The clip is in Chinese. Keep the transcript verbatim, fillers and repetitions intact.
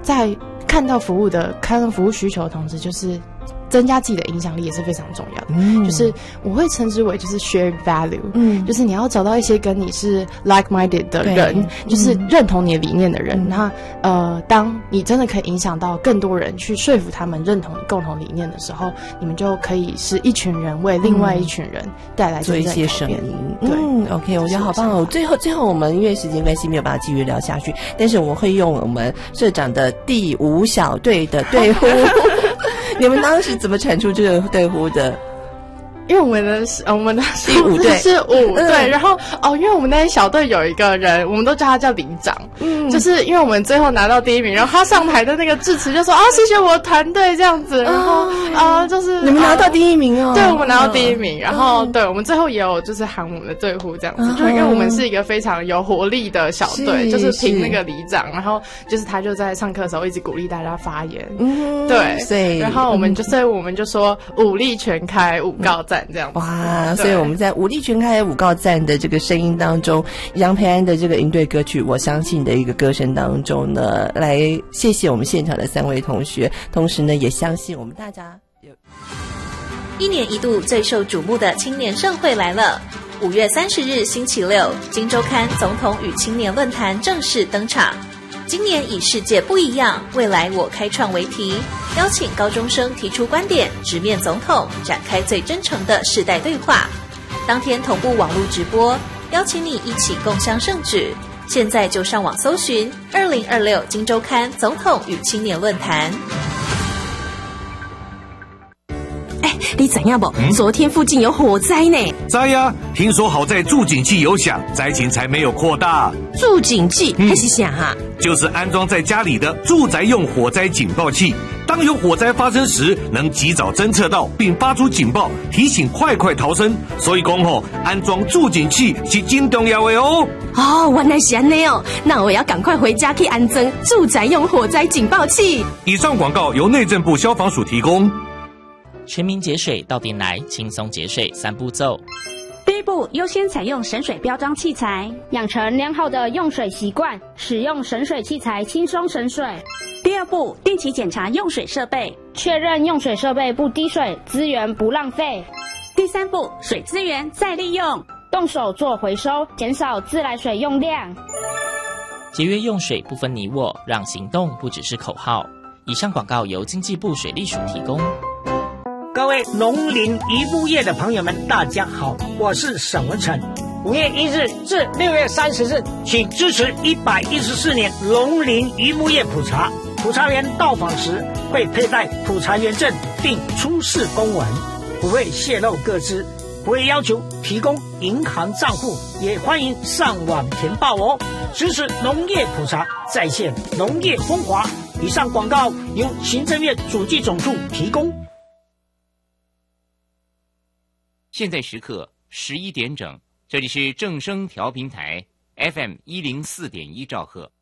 在看到服务的看到服务需求的同时，就是增加自己的影响力也是非常重要的。嗯，就是我会称之为就是 shared value， 嗯，就是你要找到一些跟你是 like-minded 的人，就是认同你的理念的人。嗯、那呃，当你真的可以影响到更多人，去说服他们认同你共同理念的时候，你们就可以是一群人为另外一群人带来真正的改变。做一些声音。 对，嗯 ，OK， 我觉得好棒哦。最后，最后我们因为时间关系没有办法继续聊下去，但是我会用我们社长的第五小队的队呼。你们当时怎么产出这个队呼的？ 因为我们的呃，我们的第五队是五队，嗯、然后哦，因为我们那小队有一个人，我们都叫他叫里长，嗯，就是因为我们最后拿到第一名，然后他上台的那个致辞就说啊，谢谢我的团队这样子，然后啊、呃，就是你们拿到第一名哦， 对，我们拿到第一名，然后、嗯、对我们最后也有就是喊我们的队呼这样子，嗯、就因为我们是一个非常有活力的小队，就是凭那个里长，然后就是他就在上课的时候一直鼓励大家发言，嗯，对， 所以然后我们就所以我们就说武力全开，武告赞。这样哇，所以我们在武力全开武告赞的这个声音当中，杨培安的这个营队歌曲我相信的一个歌声当中呢，来谢谢我们现场的三位同学，同时呢也相信我们大家有一年一度最受瞩目的青年盛会来了。五月三十日星期六，今周刊总统与青年论坛正式登场。今年以世界不一样，未来我开创为题，邀请高中生提出观点，直面总统，展开最真诚的世代对话。当天同步网络直播，邀请你一起共襄盛举。现在就上网搜寻二零二六今周刊总统与青年论坛。 你知影不？嗯、昨天附近有火灾呢。 知呀，听说好在助警器有响，灾情才没有扩大。 助警器还是啥哈？ 就是安装在家里的住宅用火灾警报器，当有火灾发生时，能及早侦测到并发出警报，提醒快快逃生。所以讲吼，安装助警器是真重要的哦。 哦，原来是这样哦，那我要赶快回家去安装住宅用火灾警报器。 以上广告由内政部消防署提供。 全民节水到店来，轻松节水三步骤。 第一步，优先采用省水标章器材，养成良好的用水习惯，使用省水器材轻松省水。 第二步，定期检查用水设备， 确认用水设备不滴水，资源不浪费。 第三步，水资源再利用， 动手做回收，减少自来水用量。 节约用水不分你我，让行动不只是口号。以上广告由经济部水利署提供。 各位农林渔牧业的朋友们，大家好，我是沈文成。五月一日至六月三十日，请支持一百一十四年农林渔牧业普查。普查员到访时会佩戴普查员证，并出示公文，不会泄露个资，不会要求提供银行账户，也欢迎上网填报哦。支持农业普查，再现农业风华。以上广告由行政院主计总处提供。 现在时刻十一点整，这里是正声调频台 F M 一零四点一兆赫。